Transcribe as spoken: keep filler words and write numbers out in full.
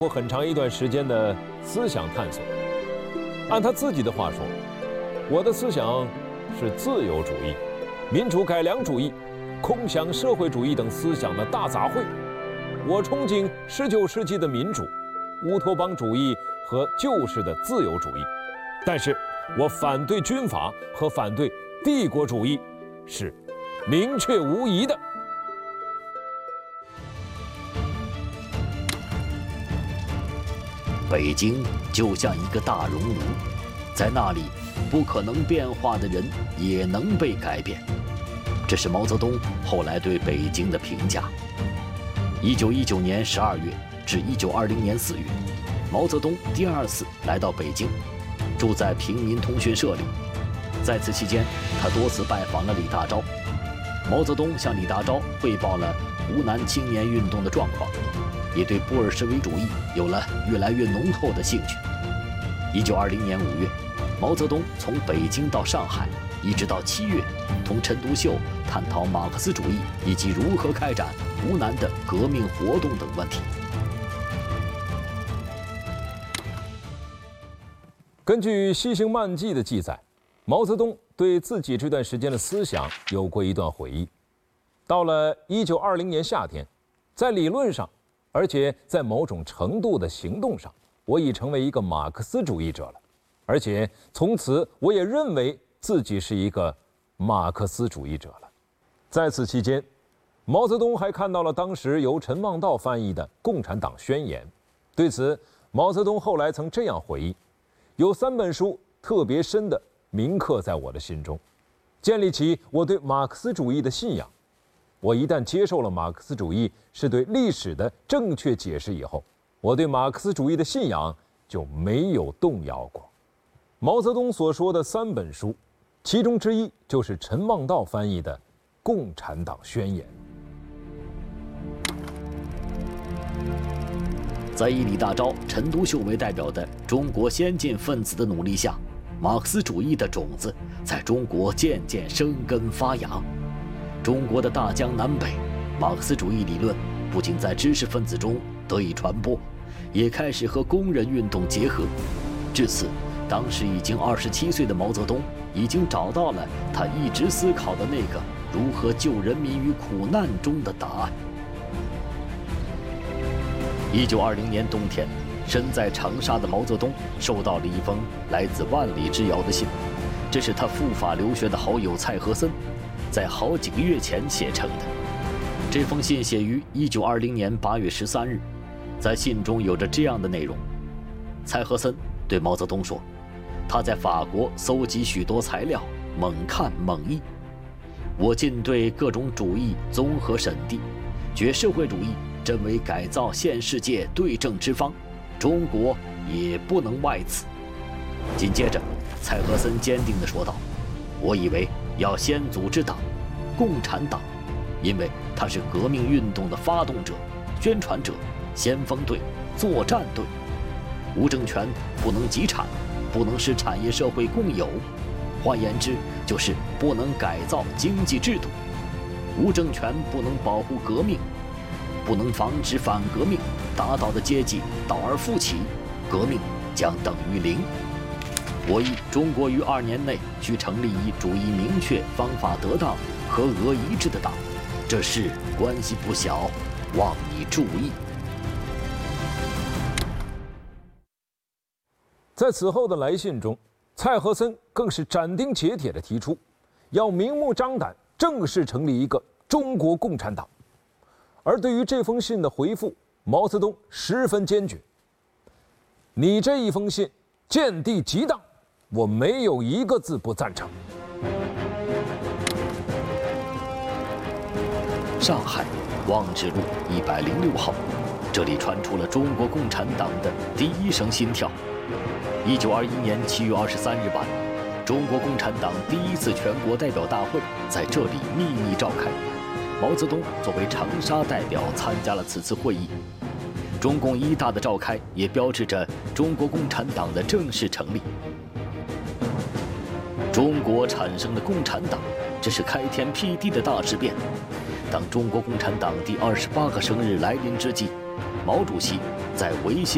过很长一段时间的思想探索。按他自己的话说，我的思想是自由主义、民主改良主义、空想社会主义等思想的大杂烩。我憧憬十九世纪的民主、乌托邦主义和旧式的自由主义，但是我反对军阀和反对帝国主义，是明确无疑的。 北京就像一个大熔炉，在那里，不可能变化的人也能被改变。这是毛泽东后来对北京的评价。一九一九年十二月至一九二零年四月，毛泽东第二次来到北京，住在平民通讯社里。在此期间，他多次拜访了李大钊。毛泽东向李大钊汇报了湖南青年运动的状况，也对布尔什维主义有了越来越浓厚的兴趣。一九二零年五月，毛泽东从北京到上海，一直到七月，同陈独秀探讨马克思主义以及如何开展湖南的革命活动等问题。 根据《西行漫记》的记载，毛泽东对自己这段时间的思想有过一段回忆。到了一九二零年夏天，在理论上，而且在某种程度的行动上，我已成为一个马克思主义者了，而且从此我也认为自己是一个马克思主义者了。在此期间，毛泽东还看到了当时由陈望道翻译的《共产党宣言》。对此，毛泽东后来曾这样回忆：有三本书特别深地铭刻在我的心中，建立起我对马克思主义的信仰。我一旦接受了马克思主义是对历史的正确解释以后，我对马克思主义的信仰就没有动摇过。毛泽东所说的三本书，其中之一就是陈望道翻译的《共产党宣言》。 在以李大钊、陈独秀为代表的中国先进分子的努力下，马克思主义的种子在中国渐渐生根发芽。中国的大江南北，马克思主义理论不仅在知识分子中得以传播，也开始和工人运动结合。至此，当时已经二十七岁的毛泽东已经找到了他一直思考的那个如何救人民于苦难中的答案。一九二零年冬天，身在长沙的毛泽东收到了一封来自万里之遥的信，这是他赴法留学的好友蔡和森在好几个月前写成的。这封信写于一九二零年八月十三日，在信中有着这样的内容：蔡和森对毛泽东说，他在法国搜集许多材料，猛看猛译。我尽对各种主义综合审地，觉社会主义真为改造现世界对症之方，中国也不能外此。紧接着，蔡和森坚定地说道：我以为要先组织党，共产党，因为它是革命运动的发动者、宣传者、先锋队、作战队。无政权不能集产，不能使产业社会共有，换言之，就是不能改造经济制度。无政权不能保护革命，不能防止反革命打倒的阶级倒而复起，革命将等于零。我意中国于二年内需成立以主义明确、方法得当、和俄一致的党，这事关系不小，望你注意。 在此后的来信中，蔡和森更是斩钉截铁地提出，要明目张胆正式成立一个中国共产党。而对于这封信的回复，毛泽东十分坚决：你这一封信见地极当，我没有一个字不赞成。 上海望志路一百零六号，这里传出了中国共产党的第一声心跳。一九二一年七月二十三日晚，中国共产党第一次全国代表大会在这里秘密召开。毛泽东作为长沙代表参加了此次会议。中共一大的召开也标志着中国共产党的正式成立。中国产生的共产党，这是开天辟地的大事变。当中国共产党第二十八个生日来临之际，毛主席在维新